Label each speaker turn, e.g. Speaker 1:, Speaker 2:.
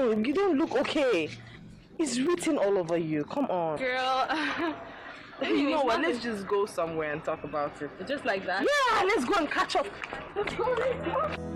Speaker 1: you don't look okay. It's written all over you. Come on.
Speaker 2: Girl.
Speaker 1: You know what? Let's just go somewhere and talk about it.
Speaker 2: Just like that?
Speaker 1: Yeah, let's go and catch up. Let's go.